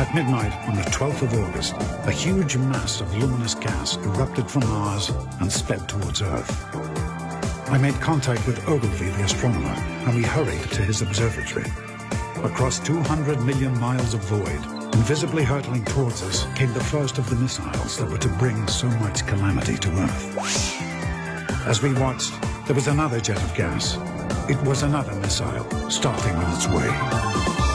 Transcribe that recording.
At midnight on the 12th of August, a huge mass of luminous gas erupted from Mars and sped towards Earth. I made contact with Ogilvy, the astronomer, and we hurried to his observatory. Across 200 million miles of void, invisibly hurtling towards us, came the first of the missiles that were to bring so much calamity to Earth. As we watched, there was another jet of gas. It was another missile starting on its way.